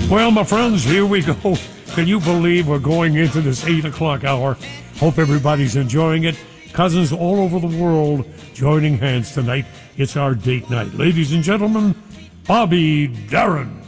Well, my friends, here we go. Can you believe we're going into this 8 o'clock hour? Hope everybody's enjoying it. Cousins all over the world joining hands tonight. It's our date night. Ladies and gentlemen, Bobby Darin.